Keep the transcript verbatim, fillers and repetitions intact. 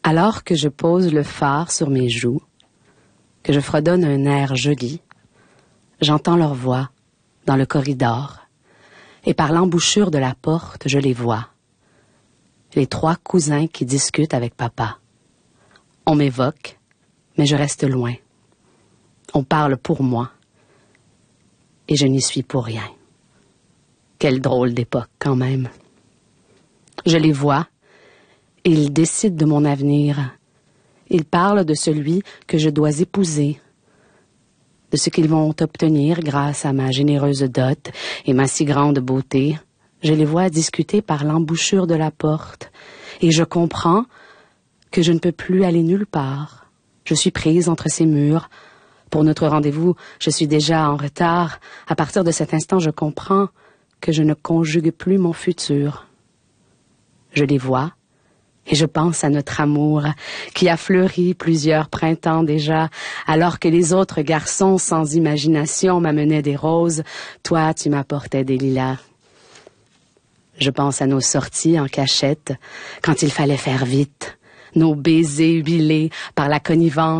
Alors que je pose le fard sur mes joues, que je fredonne un air joli, j'entends leur voix dans le corridor, et par l'embouchure de la porte, je les vois. Les trois cousins qui discutent avec papa. On m'évoque, mais je reste loin. On parle pour moi, et je n'y suis pour rien. Quelle drôle d'époque, quand même. Je les vois, et ils décident de mon avenir. Ils parlent de celui que je dois épouser, de ce qu'ils vont obtenir grâce à ma généreuse dot et ma si grande beauté. Je les vois discuter par l'embouchure de la porte, et je comprends que je ne peux plus aller nulle part. Je suis prise entre ces murs. Pour notre rendez-vous, je suis déjà en retard. À partir de cet instant, je comprends que je ne conjugue plus mon futur. Je les vois, et je pense à notre amour, qui a fleuri plusieurs printemps déjà, alors que les autres garçons sans imagination m'amenaient des roses, toi tu m'apportais des lilas. Je pense à nos sorties en cachette, quand il fallait faire vite, nos baisers huilés par la connivence